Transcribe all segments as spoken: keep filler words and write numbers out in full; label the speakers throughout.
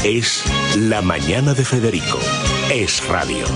Speaker 1: Es La Mañana de Federico. Es radio.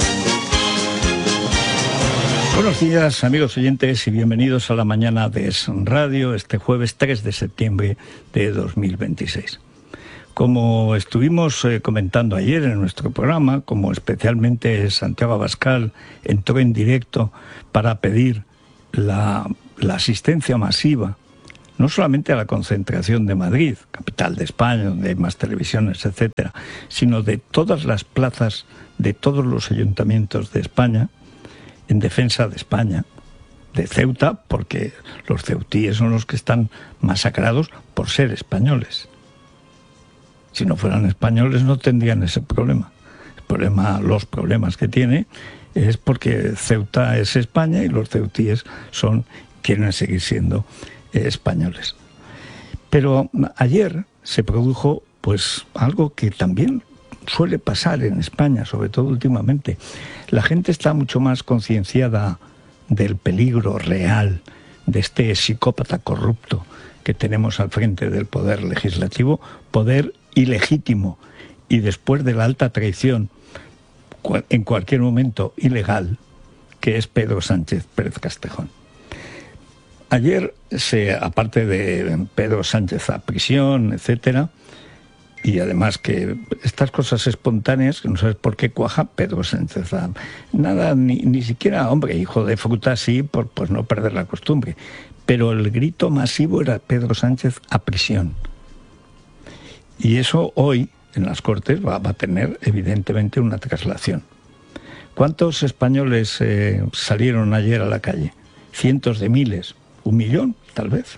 Speaker 2: Buenos días, amigos oyentes, y bienvenidos a La Mañana de Es Radio, este jueves tres de septiembre de dos mil veintiséis. Como estuvimos eh, comentando ayer en nuestro programa, como especialmente Santiago Abascal entró en directo para pedir la, la asistencia masiva, no solamente a la concentración de Madrid, capital de España, donde hay más televisiones, etcétera, sino de todas las plazas de todos los ayuntamientos de España, en defensa de España, de Ceuta, porque los ceutíes son los que están masacrados por ser españoles. Si no fueran españoles no tendrían ese problema. El problema, los problemas que tiene es porque Ceuta es España y los ceutíes son, quieren seguir siendo eh, españoles. Pero ayer se produjo pues algo que también suele pasar en España, sobre todo últimamente. La gente está mucho más concienciada del peligro real de este psicópata corrupto que tenemos al frente del poder legislativo, poder ilegítimo y después de la alta traición, en cualquier momento ilegal, que es Pedro Sánchez Pérez Castejón. Ayer, se, aparte de Pedro Sánchez a prisión, etcétera, y además que estas cosas espontáneas, que no sabes por qué cuaja Pedro Sánchez, nada, ni, ni siquiera, hombre, hijo de fruta, sí, por pues no perder la costumbre, pero el grito masivo era Pedro Sánchez a prisión. Y eso hoy, en las Cortes, va, va a tener evidentemente una traslación. ¿Cuántos españoles eh, salieron ayer a la calle? Cientos de miles, un millón, tal vez.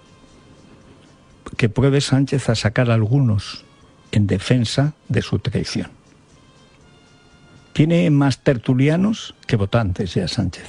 Speaker 2: Que pruebe Sánchez a sacar a algunos en defensa de su traición. Tiene más tertulianos que votantes ya Sánchez.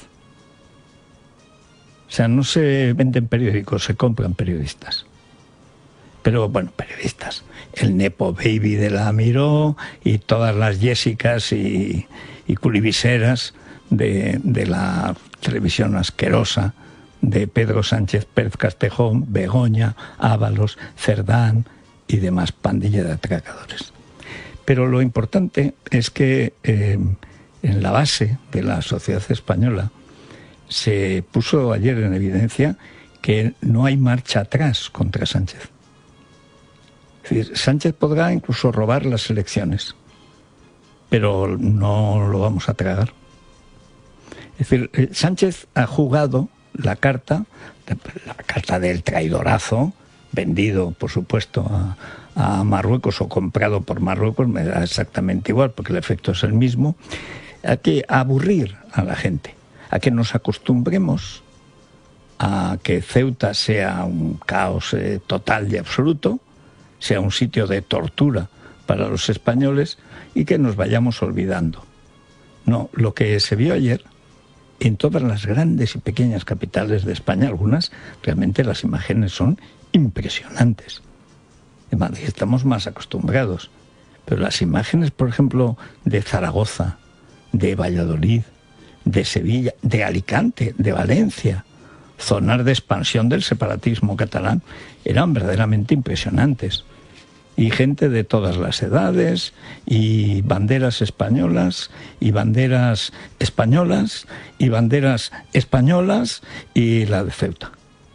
Speaker 2: O sea, no se venden periódicos, se compran periodistas. Pero bueno, periodistas. El Nepo Baby de la Miró y todas las Jessicas y, y culiviseras de, de la televisión asquerosa de Pedro Sánchez Pérez Castejón, Begoña, Ábalos, Cerdán y demás pandilla de atracadores. Pero lo importante es que eh, en la base de la sociedad española se puso ayer en evidencia que no hay marcha atrás contra Sánchez. Es decir, Sánchez podrá incluso robar las elecciones, pero no lo vamos a tragar. Es decir, Sánchez ha jugado la carta, la carta del traidorazo, vendido, por supuesto, a, a Marruecos o comprado por Marruecos, me da exactamente igual, porque el efecto es el mismo, a que a aburrir a la gente, a que nos acostumbremos a que Ceuta sea un caos eh, total y absoluto, sea un sitio de tortura para los españoles y que nos vayamos olvidando. No, lo que se vio ayer en todas las grandes y pequeñas capitales de España, algunas, realmente las imágenes son impresionantes. En Madrid estamos más acostumbrados, pero las imágenes, por ejemplo, de Zaragoza, de Valladolid, de Sevilla, de Alicante, de Valencia, zonas de expansión del separatismo catalán, eran verdaderamente impresionantes. Y gente de todas las edades, y banderas españolas, y banderas españolas, y banderas españolas, y la de Ceuta.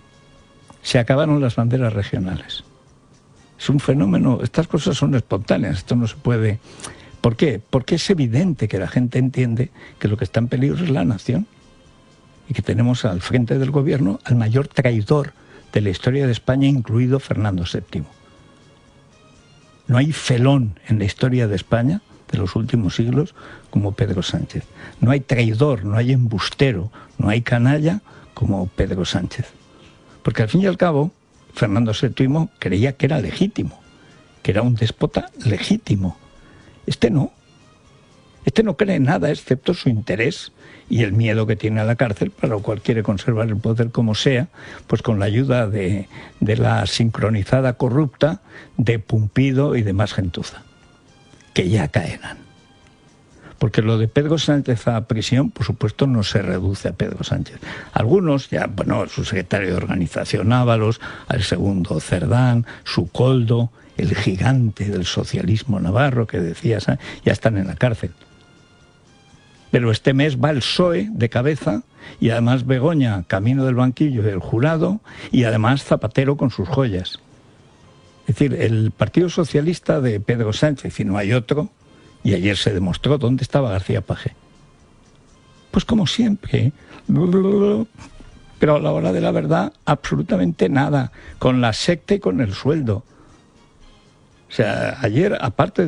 Speaker 2: Se acabaron las banderas regionales. Es un fenómeno, estas cosas son espontáneas, esto no se puede... ¿Por qué? Porque es evidente que la gente entiende que lo que está en peligro es la nación, y que tenemos al frente del gobierno al mayor traidor de la historia de España, incluido Fernando séptimo. No hay felón en la historia de España, de los últimos siglos, como Pedro Sánchez. No hay traidor, no hay embustero, no hay canalla como Pedro Sánchez. Porque al fin y al cabo, Fernando séptimo creía que era legítimo, que era un déspota legítimo. Este no. Este no cree en nada excepto su interés y el miedo que tiene a la cárcel, para lo cual quiere conservar el poder como sea, pues con la ayuda de, de la sincronizada corrupta de Pumpido y de más gentuza, que ya caerán. Porque lo de Pedro Sánchez a prisión, por supuesto, no se reduce a Pedro Sánchez. Algunos, ya, bueno, su secretario de organización Ábalos, al segundo Cerdán, su Coldo, el gigante del socialismo navarro que decías, ya están en la cárcel. Pero este mes va el P S O E de cabeza y además Begoña camino del banquillo del jurado y además Zapatero con sus joyas. Es decir, el Partido Socialista de Pedro Sánchez, y no hay otro, y ayer se demostró dónde estaba García Paje. Pues como siempre, pero a la hora de la verdad, absolutamente nada, con la secta y con el sueldo. O sea, ayer, aparte de